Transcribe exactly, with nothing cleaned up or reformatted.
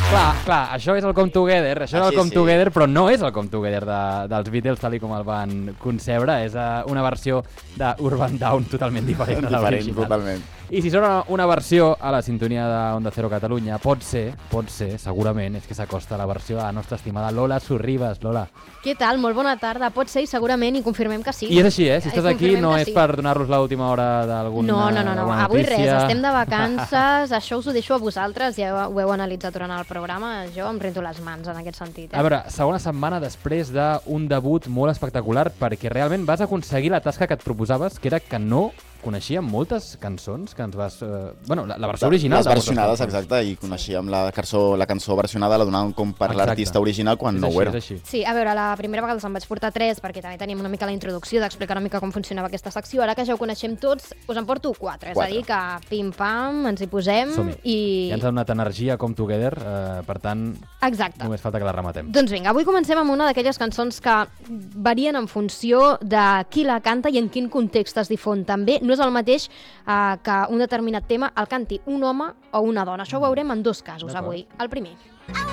Clar, clar, això és el Come Together, això és el Come sí. Together, però no és el Come Together de, dels Beatles tal i com el van concebre, és uh, una versió d'Urban Down totalment diferent de l'original. Totalment. I si sona una versió a la sintonia d'Onda Cero Catalunya, pot ser, pot ser, segurament, és que s'acosta la versió a la nostra estimada Lola Sorribas. Lola. Què tal? Molt bona tarda. Pot ser i segurament i confirmem que sí. I és així, eh? Si estàs aquí no és sí. per donar-los l'última hora d'alguna No, no, no, no. notícia. Avui res, estem de vacances, això us ho deixo a vosaltres, ja ho heu analitzat durant el programa, jo em rento les mans en aquest sentit. Eh? A veure, segona setmana després d'un debut molt espectacular, perquè realment vas aconseguir la tasca que et proposaves, que era que no coneixíem moltes cançons que ens vas... Eh, bueno, la, la versió original... Les versionades, exacte, i coneixíem la cançó, la cançó versionada, la donàvem com per l'artista original quan és no així, ho era. És així. Sí, a veure, la primera vegada se'n vaig portar tres, perquè també teníem una mica la introducció d'explicar una mica com funcionava aquesta secció. Ara que ja ho coneixem tots, us en porto quatre. quatre. És a dir, que pim-pam, ens hi posem i... Ja ens ha donat energia Come Together, eh, per tant, exacte. Només falta que la rematem. Doncs vinga, avui comencem amb una d'aquelles cançons que varien en funció de qui la canta i en quin context es difon. També no és el mateix Uh, que un determinat tema el canti un home o una dona. Això ho veurem en dos casos avui. El primer. I